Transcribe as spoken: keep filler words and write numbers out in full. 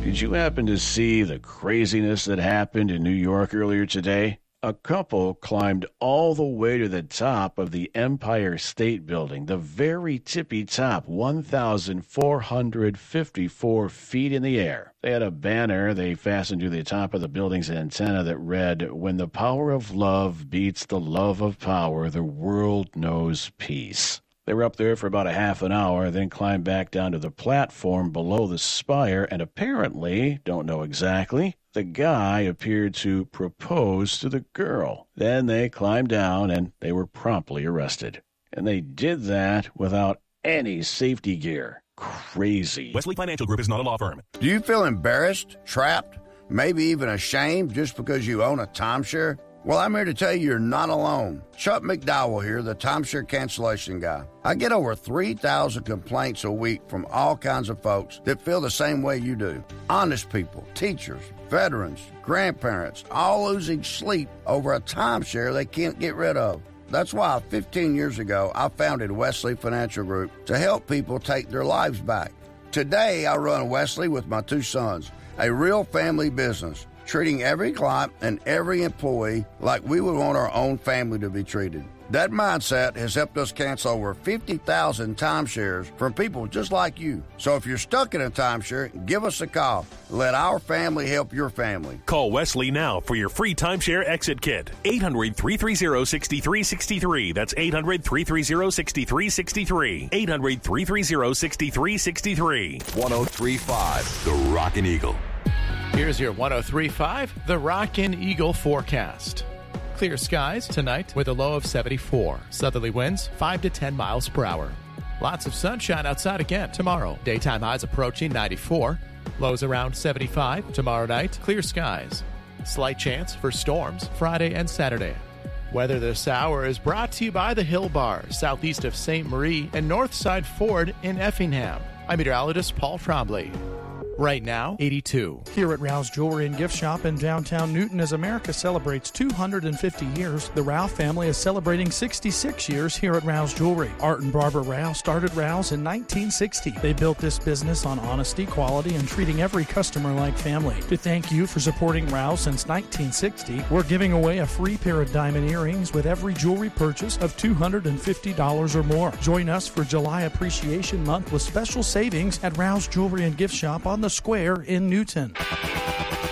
Did you happen to see the craziness that happened in New York earlier today? A couple climbed all the way to the top of the Empire State Building, the very tippy top, one thousand four hundred fifty-four feet in the air. They had a banner they fastened to the top of the building's antenna that read, "When the power of love beats the love of power, the world knows peace." They were up there for about a half an hour, then climbed back down to the platform below the spire, and apparently, don't know exactly, the guy appeared to propose to the girl. Then they climbed down, and they were promptly arrested. And they did that without any safety gear. Crazy. Wesley Financial Group is not a law firm. Do you feel embarrassed, trapped, maybe even ashamed just because you own a timeshare? Well, I'm here to tell you you're not alone. Chuck McDowell here, the timeshare cancellation guy. I get over three thousand complaints a week from all kinds of folks that feel the same way you do. Honest people, teachers, veterans, grandparents, all losing sleep over a timeshare they can't get rid of. That's why fifteen years ago, I founded Wesley Financial Group to help people take their lives back. Today, I run Wesley with my two sons, a real family business, treating every client and every employee like we would want our own family to be treated. That mindset has helped us cancel over fifty thousand timeshares from people just like you. So if you're stuck in a timeshare, give us a call. Let our family help your family. Call Wesley now for your free timeshare exit kit. eight hundred, three three zero, six three six three. That's eight hundred, three three zero, six three six three. eight hundred, three three zero, six three six three. one oh three point five, The Rockin' Eagle. Here's your one oh three point five, The Rockin' Eagle forecast. Clear skies tonight with a low of seventy-four. Southerly winds five to ten miles per hour. Lots of sunshine outside again tomorrow. Daytime highs approaching ninety-four. Lows around seventy-five. Tomorrow night, clear skies. Slight chance for storms Friday and Saturday. Weather this hour is brought to you by the Hill Bar, southeast of Saint Marie and Northside Ford in Effingham. I'm meteorologist Paul Trombley. Right now, eighty-two. Here at Rouse Jewelry and Gift Shop in downtown Newton, as America celebrates two hundred fifty years, the Rouse family is celebrating sixty-six years here at Rouse Jewelry. Art and Barbara Rouse started Rouse in nineteen sixty. They built this business on honesty, quality, and treating every customer like family. To thank you for supporting Rouse since nineteen sixty, we're giving away a free pair of diamond earrings with every jewelry purchase of two hundred fifty dollars or more. Join us for July Appreciation Month with special savings at Rouse Jewelry and Gift Shop on the Square in Newton.